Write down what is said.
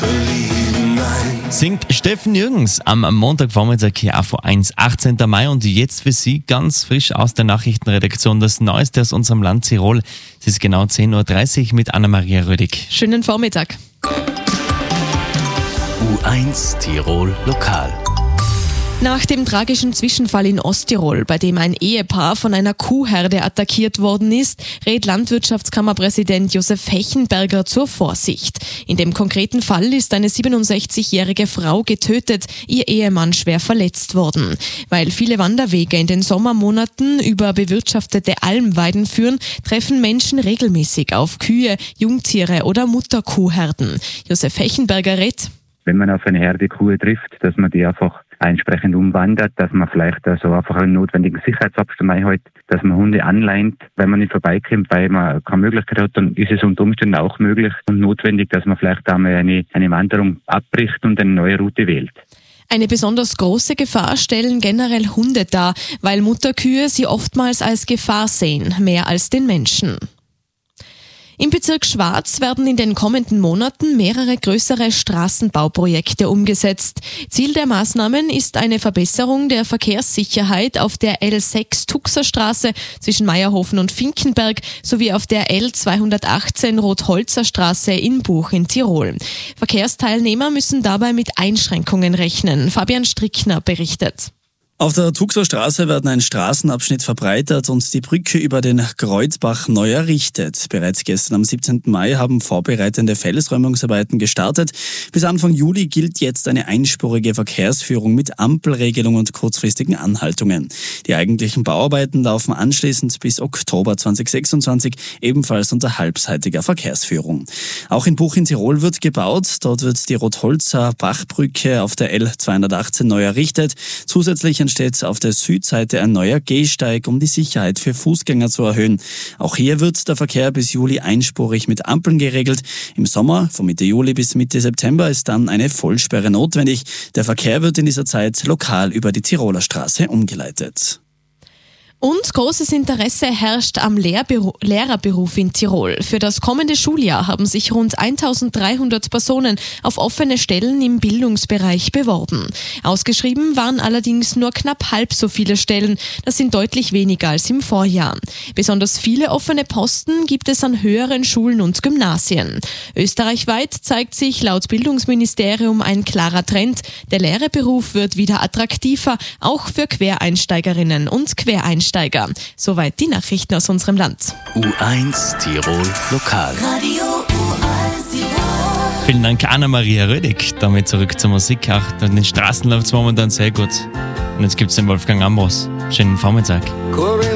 Singt Steffen Jürgens am Montagvormittag hier auf 1, 18. Mai und jetzt für Sie ganz frisch aus der Nachrichtenredaktion das Neueste aus unserem Land Tirol. Es ist genau 10.30 Uhr mit Anna-Maria Rödig. Schönen Vormittag. U1 Tirol Lokal. Nach dem tragischen Zwischenfall in Osttirol, bei dem ein Ehepaar von einer Kuhherde attackiert worden ist, rät Landwirtschaftskammerpräsident Josef Hechenberger zur Vorsicht. In dem konkreten Fall ist eine 67-jährige Frau getötet, ihr Ehemann schwer verletzt worden. Weil viele Wanderwege in den Sommermonaten über bewirtschaftete Almweiden führen, treffen Menschen regelmäßig auf Kühe, Jungtiere oder Mutterkuhherden. Josef Hechenberger rät: Wenn man auf eine Herde Kuh trifft, dass man die einfach entsprechend umwandert, dass man vielleicht also einfach einen notwendigen Sicherheitsabstand einhält, dass man Hunde anleint, wenn man nicht vorbeikommt, weil man keine Möglichkeit hat, dann ist es unter Umständen auch möglich und notwendig, dass man vielleicht einmal eine Wanderung abbricht und eine neue Route wählt. Eine besonders große Gefahr stellen generell Hunde dar, weil Mutterkühe sie oftmals als Gefahr sehen, mehr als den Menschen. Im Bezirk Schwarz werden in den kommenden Monaten mehrere größere Straßenbauprojekte umgesetzt. Ziel der Maßnahmen ist eine Verbesserung der Verkehrssicherheit auf der L6 Tuxerstraße zwischen Meierhofen und Finkenberg sowie auf der L218 Rotholzer Straße in Buch in Tirol. Verkehrsteilnehmer müssen dabei mit Einschränkungen rechnen. Fabian Strickner berichtet. Auf der Tuxer Straße werden ein Straßenabschnitt verbreitert und die Brücke über den Kreuzbach neu errichtet. Bereits gestern am 17. Mai haben vorbereitende Felsräumungsarbeiten gestartet. Bis Anfang Juli gilt jetzt eine einspurige Verkehrsführung mit Ampelregelung und kurzfristigen Anhaltungen. Die eigentlichen Bauarbeiten laufen anschließend bis Oktober 2026, ebenfalls unter halbseitiger Verkehrsführung. Auch in Buch in Tirol wird gebaut. Dort wird die Rotholzer Bachbrücke auf der L218 neu errichtet. Zusätzlich entsteht auf der Südseite ein neuer Gehsteig, um die Sicherheit für Fußgänger zu erhöhen. Auch hier wird der Verkehr bis Juli einspurig mit Ampeln geregelt. Im Sommer, von Mitte Juli bis Mitte September, ist dann eine Vollsperre notwendig. Der Verkehr wird in dieser Zeit lokal über die Tiroler Straße umgeleitet. Und großes Interesse herrscht am Lehrerberuf in Tirol. Für das kommende Schuljahr haben sich rund 1300 Personen auf offene Stellen im Bildungsbereich beworben. Ausgeschrieben waren allerdings nur knapp halb so viele Stellen. Das sind deutlich weniger als im Vorjahr. Besonders viele offene Posten gibt es an höheren Schulen und Gymnasien. Österreichweit zeigt sich laut Bildungsministerium ein klarer Trend. Der Lehrerberuf wird wieder attraktiver, auch für Quereinsteigerinnen und Quereinsteiger. Soweit die Nachrichten aus unserem Land. U1 Tirol Lokal. Radio U1 Tirol. Vielen Dank, Anna-Maria Rödig. Damit zurück zur Musik. Auch den Straßen läuft es momentan sehr gut. Und jetzt gibt es den Wolfgang Ambros. Schönen Vormittag.